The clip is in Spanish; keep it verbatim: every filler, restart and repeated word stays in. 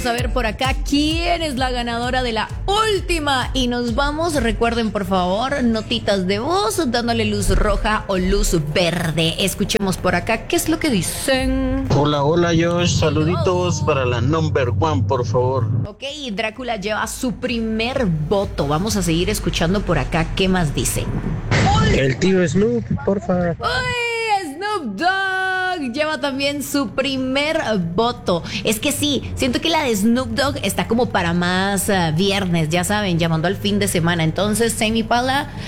A ver por acá quién es la ganadora de la última y nos vamos. Recuerden por favor notitas de voz dándole luz roja o luz verde. Escuchemos por acá qué es lo que dicen. Hola, hola Josh, saluditos para la number one, por favor. Ok, Drácula lleva su primer voto. Vamos a seguir escuchando por acá qué más dicen. El tío Snoop, porfa. ¡Uy! Snoop Dogg lleva también su primer voto. Es que sí, siento que la de Snoop Dogg está como para más uh, viernes, ya saben, llamando al fin de semana. Entonces, Tame Impala